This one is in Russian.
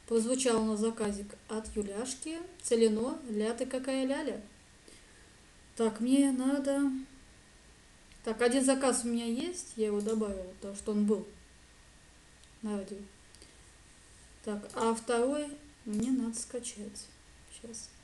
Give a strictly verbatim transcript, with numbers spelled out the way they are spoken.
Прозвучал на заказик от Юляшки. Целено, ля ты какая ляля. Так, мне надо... Так, один заказ у меня есть, я его добавила, потому что он был на радио. Так, а второй мне надо скачать. Сейчас.